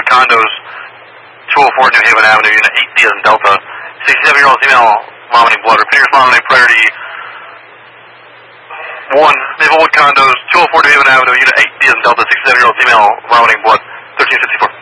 Maplewood Condos, 204 New Haven Avenue, Unit 8D as in Delta. 67-year-old female vomiting blood. Repeating responding priority 1, Maplewood Condos, 204 New Haven Avenue, Unit 8D as in Delta. 67-year-old female vomiting blood. 1364.